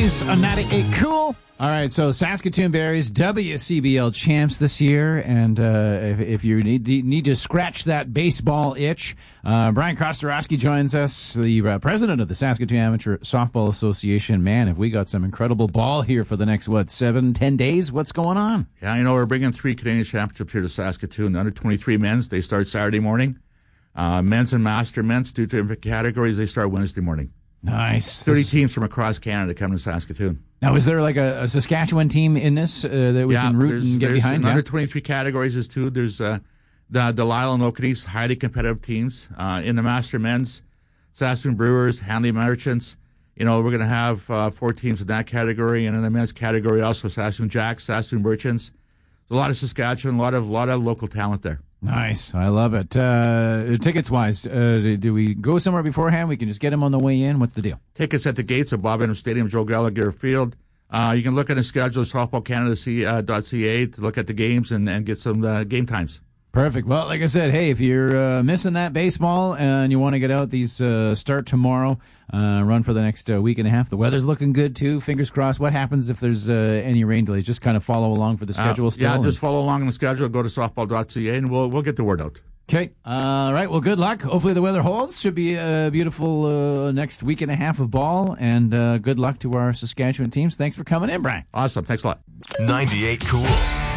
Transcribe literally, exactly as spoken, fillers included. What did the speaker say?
Berries on ninety-eight Cool. All right, so Saskatoon Berries, W C B L champs this year, and uh, if, if you need need to scratch that baseball itch, uh, Brian Kostorowski joins us, the uh, president of the Saskatoon Amateur Softball Association. Man, have we got some incredible ball here for the next, what, seven, ten days? What's going on? Yeah, you know, we're bringing three Canadian championships here to Saskatoon. The under twenty-three men's, they start Saturday morning. Uh, men's and master men's, two different categories, they start Wednesday morning. Nice. thirty teams from across Canada come to Saskatoon. Now, is there like a, a Saskatchewan team in this uh, that we yeah, can root and get behind? There's Yeah, under twenty-three categories is two. There's uh, the Delisle and Okonee's highly competitive teams. Uh, in the master men's, Saskatoon Brewers, Hanley Merchants. You know, we're going to have uh, four teams in that category. And in the men's category, also Saskatoon Jacks, Saskatoon Merchants. There's a lot of Saskatchewan, a lot of, lot of local talent there. Nice. I love it. Uh, tickets-wise, uh, do, do we go somewhere beforehand? We can just get them on the way in? What's the deal? Tickets at the gates of Bob Adams Stadium, Joe Gallagher Field. Uh, you can look at the schedule at softball canada dot c a to look at the games and, and get some uh, game times. Perfect. Well, like I said, hey, if you're uh, missing that baseball and you want to get out, these uh, start tomorrow, uh, run for the next uh, week and a half. The weather's looking good, too. Fingers crossed. What happens if there's uh, any rain delays? Just kind of follow along for the schedule uh, still? Yeah, just follow along on the schedule. Go to softball dot c a and we'll, we'll get the word out. Okay. All right. Well, good luck. Hopefully the weather holds. Should be a beautiful uh, next week and a half of ball. And uh, good luck to our Saskatchewan teams. Thanks for coming in, Brian. Awesome. Thanks a lot. ninety-eight Cool.